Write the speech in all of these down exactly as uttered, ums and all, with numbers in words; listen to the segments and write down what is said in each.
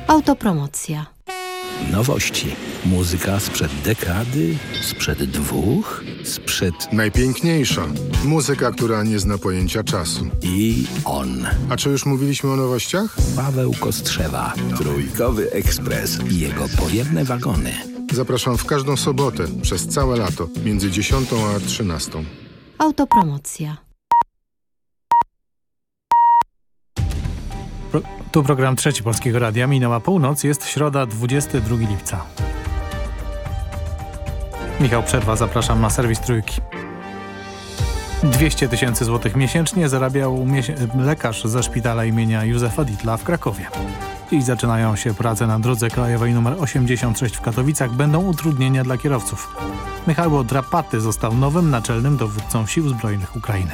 Autopromocja. Nowości. Muzyka sprzed dekady, sprzed dwóch, sprzed... Najpiękniejsza. Muzyka, która nie zna pojęcia czasu. I on. A czy już mówiliśmy o nowościach? Paweł Kostrzewa. Trójkowy Ekspres i jego pojemne wagony. Zapraszam w każdą sobotę, przez całe lato, między dziesiątą a trzynastą. Autopromocja. Pro, tu program Trzeci Polskiego Radia. Minęła północ, jest środa, dwudziestego drugiego lipca. Michał Przerwa, zapraszam na serwis Trójki. dwieście tysięcy złotych miesięcznie zarabiał lekarz ze szpitala imienia Józefa Dietla w Krakowie. Dziś zaczynają się prace na drodze krajowej nr osiemdziesiąt sześć w Katowicach. Będą utrudnienia dla kierowców. Michał Drapaty został nowym naczelnym dowódcą Sił Zbrojnych Ukrainy.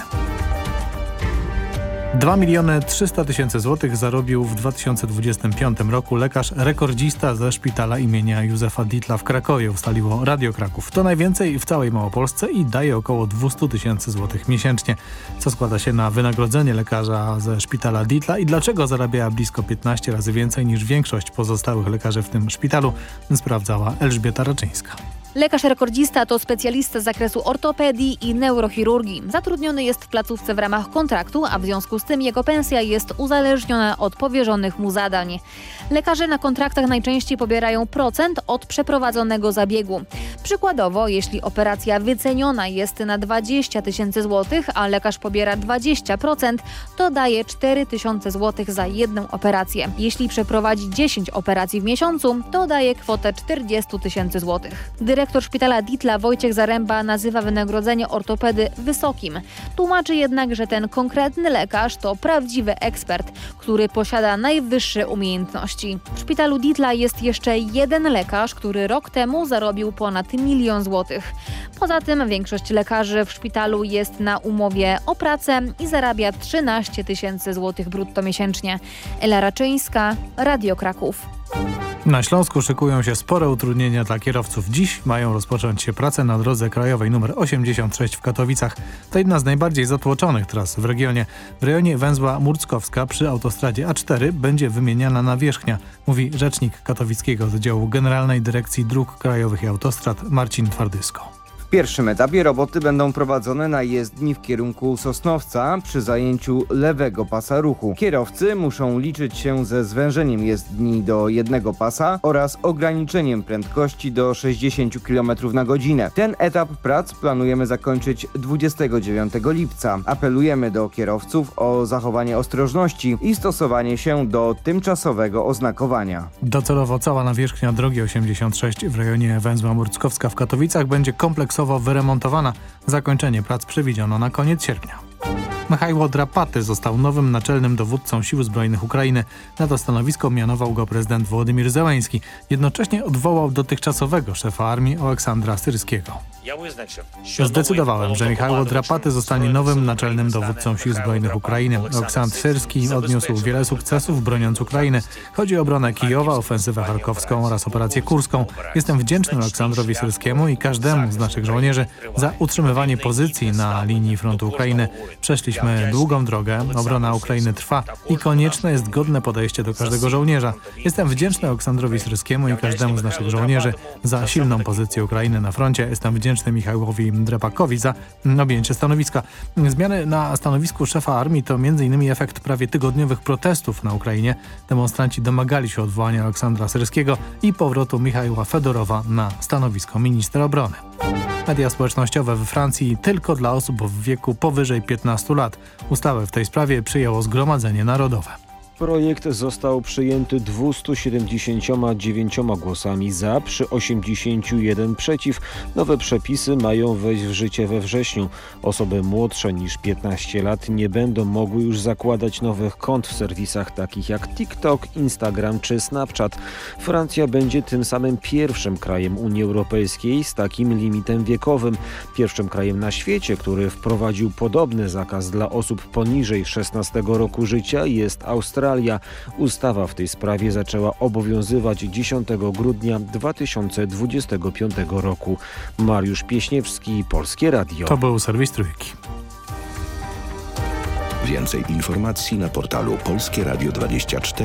dwa miliony trzysta tysięcy złotych zarobił w dwa tysiące dwudziestym piątym roku lekarz rekordzista ze szpitala imienia Józefa Dietla w Krakowie, ustaliło Radio Kraków. To najwięcej w całej Małopolsce i daje około dwieście tysięcy złotych miesięcznie, co składa się na wynagrodzenie lekarza ze szpitala Dietla. I dlaczego zarabia blisko piętnaście razy więcej niż większość pozostałych lekarzy w tym szpitalu, sprawdzała Elżbieta Raczyńska. Lekarz rekordzista to specjalista z zakresu ortopedii i neurochirurgii. Zatrudniony jest w placówce w ramach kontraktu, a w związku z tym jego pensja jest uzależniona od powierzonych mu zadań. Lekarze na kontraktach najczęściej pobierają procent od przeprowadzonego zabiegu. Przykładowo, jeśli operacja wyceniona jest na dwadzieścia tysięcy złotych, a lekarz pobiera dwadzieścia procent, to daje cztery tysiące złotych za jedną operację. Jeśli przeprowadzi dziesięć operacji w miesiącu, to daje kwotę czterdzieści tysięcy złotych. Dyrektor szpitala Dietla Wojciech Zaręba nazywa wynagrodzenie ortopedy wysokim. Tłumaczy jednak, że ten konkretny lekarz to prawdziwy ekspert, który posiada najwyższe umiejętności. W szpitalu Dietla jest jeszcze jeden lekarz, który rok temu zarobił ponad milion złotych. Poza tym większość lekarzy w szpitalu jest na umowie o pracę i zarabia trzynaście tysięcy złotych brutto miesięcznie. Ela Raczyńska, Radio Kraków. Na Śląsku szykują się spore utrudnienia dla kierowców. Dziś mają rozpocząć się prace na drodze krajowej nr osiemdziesiąt sześć w Katowicach. To jedna z najbardziej zatłoczonych tras w regionie. W rejonie węzła Murckowska przy autostradzie A cztery będzie wymieniana nawierzchnia, mówi rzecznik katowickiego oddziału Generalnej Dyrekcji Dróg Krajowych i Autostrad Marcin Twardysko. W pierwszym etapie roboty będą prowadzone na jezdni w kierunku Sosnowca przy zajęciu lewego pasa ruchu. Kierowcy muszą liczyć się ze zwężeniem jezdni do jednego pasa oraz ograniczeniem prędkości do sześćdziesiąt kilometrów na godzinę. Ten etap prac planujemy zakończyć dwudziestego dziewiątego lipca. Apelujemy do kierowców o zachowanie ostrożności i stosowanie się do tymczasowego oznakowania. Docelowo cała nawierzchnia drogi osiemdziesiąt sześć w rejonie węzła Murckowska w Katowicach będzie kompleksowo wyremontowana. Zakończenie prac przewidziano na koniec sierpnia. Michał Drapaty został nowym naczelnym dowódcą Sił Zbrojnych Ukrainy. Na to stanowisko mianował go prezydent Wołodymyr Zełenski. Jednocześnie odwołał dotychczasowego szefa armii Oleksandra Syrskiego. Zdecydowałem, że Michał Drapaty zostanie nowym naczelnym dowódcą Sił Zbrojnych Ukrainy. Oleksandr Syrski odniósł wiele sukcesów broniąc Ukrainy. Chodzi o obronę Kijowa, ofensywę charkowską oraz operację kurską. Jestem wdzięczny Oleksandrowi Syrskiemu i każdemu z naszych żołnierzy za utrzymywanie pozycji na linii frontu Ukrainy. Przeszliśmy długą drogę, obrona Ukrainy trwa i konieczne jest godne podejście do każdego żołnierza. Jestem wdzięczny Oleksandrowi Syrskiemu i każdemu z naszych żołnierzy za silną pozycję Ukrainy na froncie. Jestem wdzięczny Michałowi Drapakowi za objęcie stanowiska. Zmiany na stanowisku szefa armii to między innymi efekt prawie tygodniowych protestów na Ukrainie. Demonstranci domagali się odwołania Oleksandra Syrskiego i powrotu Michała Fedorowa na stanowisko ministra obrony. Media społecznościowe we Francji tylko dla osób w wieku powyżej piętnastu lat. Ustawę w tej sprawie przyjęło Zgromadzenie Narodowe. Projekt został przyjęty dwieście siedemdziesiąt dziewięć głosami za, przy osiemdziesięciu jeden przeciw. Nowe przepisy mają wejść w życie we wrześniu. Osoby młodsze niż piętnaście lat nie będą mogły już zakładać nowych kont w serwisach takich jak TikTok, Instagram czy Snapchat. Francja będzie tym samym pierwszym krajem Unii Europejskiej z takim limitem wiekowym. Pierwszym krajem na świecie, który wprowadził podobny zakaz dla osób poniżej szesnastego roku życia jest Australia. Ustawa w tej sprawie zaczęła obowiązywać dziesiątego grudnia dwa tysiące dwudziestego piątego roku. Mariusz Pieśniewski, Polskie Radio. To był serwis Trójki. Więcej informacji na portalu polskie radio dwadzieścia cztery.